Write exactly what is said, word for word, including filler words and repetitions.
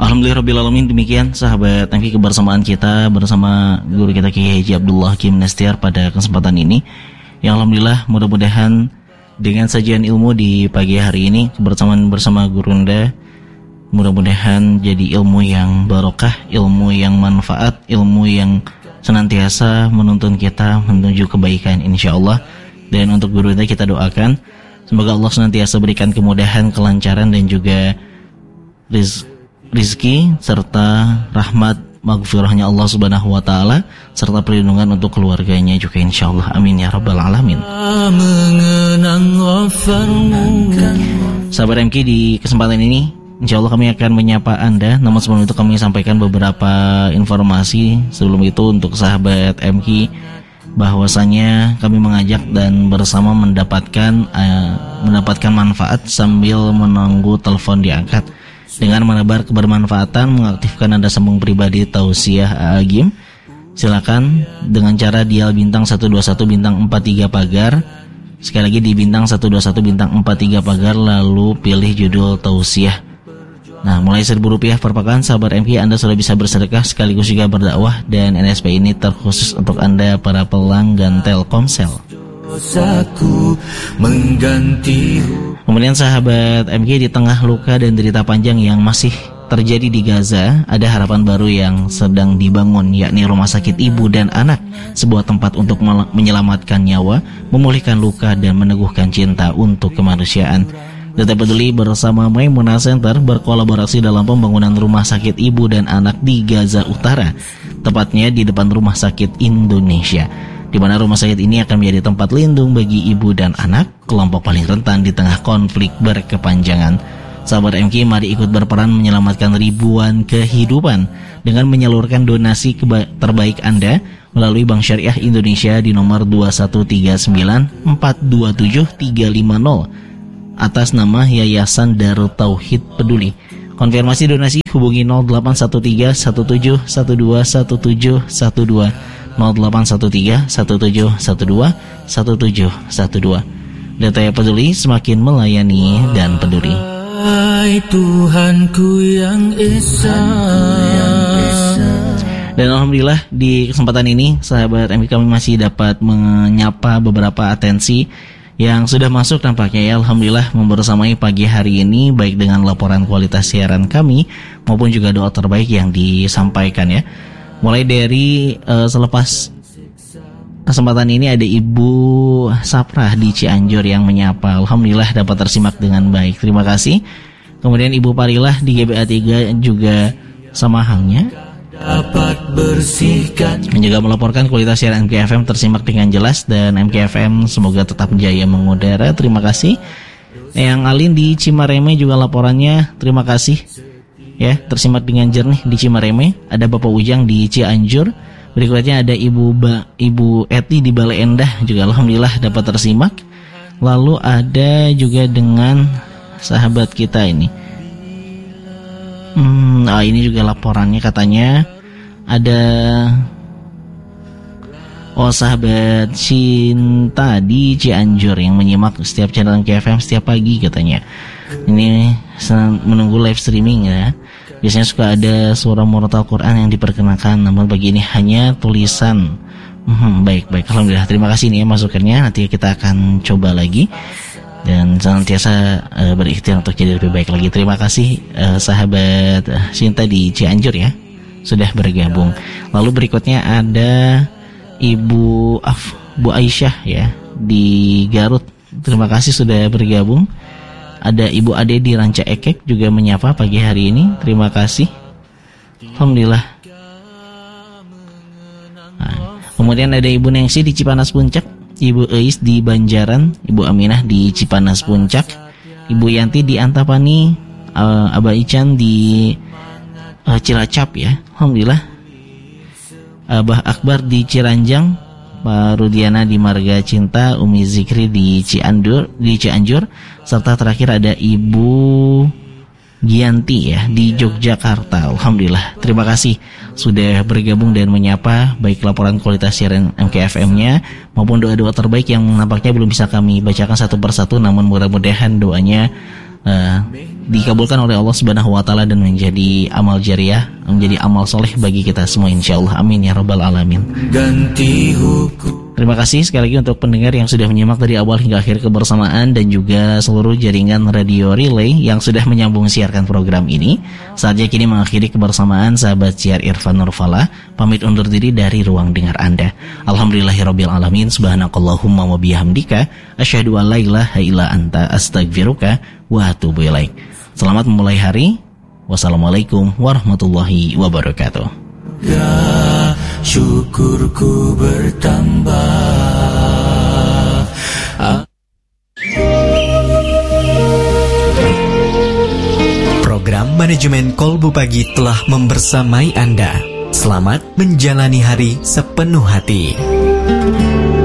Alhamdulillahirrabbilalamin. Demikian sahabat M K kebersamaan kita bersama guru kita Kiai Haji Abdullah Kim Nestiar pada kesempatan ini. Yang alhamdulillah mudah-mudahan dengan sajian ilmu di pagi hari ini kebersamaan bersama Gurunda, mudah-mudahan jadi ilmu yang barokah, ilmu yang manfaat, ilmu yang senantiasa menuntun kita menuju kebaikan insyaallah. Dan untuk Gurunda kita doakan semoga Allah senantiasa berikan kemudahan, kelancaran dan juga rizki rizki serta rahmat maghfirahnya Allah Subhanahu wa taala serta perlindungan untuk keluarganya juga insyaallah. Amin ya rabbal alamin. Sahabat M K, di kesempatan ini insyaallah kami akan menyapa Anda. Namun sebelum itu kami sampaikan beberapa informasi sebelum itu untuk sahabat M K, bahwasanya kami mengajak dan bersama mendapatkan uh, mendapatkan manfaat sambil menunggu telepon diangkat. Dengan menebar kebermanfaatan, mengaktifkan nada sambung pribadi tausiah Agim, silakan dengan cara dial bintang seratus dua puluh satu bintang empat tiga pagar. Sekali lagi di bintang seratus dua puluh satu bintang empat tiga pagar, lalu pilih judul tausiah. Nah, mulai seribu rupiah per pekan sahabat M K Anda sudah bisa bersedekah sekaligus juga berdakwah, dan N S P ini terkhusus untuk Anda para pelanggan Telkomsel. Kemudian sahabat M K, di tengah luka dan derita panjang yang masih terjadi di Gaza, ada harapan baru yang sedang dibangun, yakni Rumah Sakit Ibu dan Anak, sebuah tempat untuk menyelamatkan nyawa, memulihkan luka dan meneguhkan cinta untuk kemanusiaan. Data Peduli bersama Maimuna Center berkolaborasi dalam pembangunan Rumah Sakit Ibu dan Anak di Gaza Utara, tepatnya di depan Rumah Sakit Indonesia, di mana rumah sakit ini akan menjadi tempat lindung bagi ibu dan anak, kelompok paling rentan di tengah konflik berkepanjangan. Sahabat M K, mari ikut berperan menyelamatkan ribuan kehidupan dengan menyalurkan donasi keba- terbaik Anda melalui Bank Syariah Indonesia di nomor dua satu tiga sembilan empat dua tujuh tiga lima nol atas nama Yayasan Darut Tauhid Peduli. Konfirmasi donasi hubungi nol delapan satu tiga satu tujuh satu dua satu tujuh satu dua nol delapan satu tiga satu tujuh satu dua satu tujuh satu dua. Data Peduli semakin melayani dan peduli. Tuhanku yang Esa. Dan alhamdulillah di kesempatan ini sahabat M K kami masih dapat menyapa beberapa atensi yang sudah masuk tampaknya ya. Alhamdulillah membersamai pagi hari ini baik dengan laporan kualitas siaran kami maupun juga doa terbaik yang disampaikan ya. Mulai dari uh, selepas kesempatan ini ada Ibu Saprah di Cianjur yang menyapa. Alhamdulillah dapat tersimak dengan baik. Terima kasih. Kemudian Ibu Parilah di G B A tiga juga sama halnya dapat bersihkan dan juga melaporkan kualitas siaran M K F M tersimak dengan jelas, dan M K F M semoga tetap jaya mengudara. Terima kasih. Yang Alin di Cimareme juga laporannya terima kasih ya, tersimak dengan jernih di Cimareme. Ada Bapak Ujang di Cianjur. Berikutnya ada Ibu ba, Ibu Eti di Bale Endah juga alhamdulillah dapat tersimak. Lalu ada juga dengan sahabat kita ini. Hmm, ah ini juga laporannya katanya ada oh sahabat Cinta di Cianjur yang menyimak setiap channel M K F M setiap pagi katanya. Ini menunggu live streaming ya. Biasanya suka ada suara murotal Quran yang diperkenalkan, namun pagi ini hanya tulisan. Hmm, baik baik alhamdulillah, terima kasih nih ya masukannya. Nanti kita akan coba lagi dan senantiasa uh, berikhtiar untuk jadi lebih baik lagi. Terima kasih uh, sahabat uh, Cinta di Cianjur ya sudah bergabung. Lalu berikutnya ada Ibu Af Bu Aisyah ya di Garut. Terima kasih sudah bergabung. Ada Ibu Ade di Ranca Ekek juga menyapa pagi hari ini. Terima kasih. Alhamdulillah. Nah, kemudian ada Ibu Nengsi di Cipanas Puncak, Ibu Eis di Banjaran, Ibu Aminah di Cipanas Puncak, Ibu Yanti di Antapani, uh, Abah Ican di uh, Cilacap ya. Alhamdulillah. Abah Akbar di Ciranjang, Pak Rudiana di Marga Cinta, Umi Zikri di Cianjur, di Cianjur, serta terakhir ada Ibu Gianti ya di Yogyakarta. Alhamdulillah, terima kasih sudah bergabung dan menyapa baik laporan kualitas siaran M K F M-nya maupun doa-doa terbaik yang nampaknya belum bisa kami bacakan satu persatu, namun mudah-mudahan doanya uh, dikabulkan oleh Allah Subhanahu wa taala dan menjadi amal jariah, menjadi amal soleh bagi kita semua insyaallah. Amin ya rabbal alamin. Ganti hukum. Terima kasih sekali lagi untuk pendengar yang sudah menyimak dari awal hingga akhir kebersamaan, dan juga seluruh jaringan radio relay yang sudah menyambung siarkan program ini. Saatnya kini mengakhiri kebersamaan sahabat siar Irfan Nurfala, pamit undur diri dari ruang dengar Anda. Alhamdulillahirabbil alamin, subhanakallahumma wa bihamdika asyhadu an la ilaha illa anta astaghfiruka wa atubu ilaik. Selamat memulai hari. Wassalamualaikum warahmatullahi wabarakatuh. Ya, syukurku bertambah. Ah. Program Manajemen Kolbu Pagi telah membersamai Anda. Selamat menjalani hari sepenuh hati.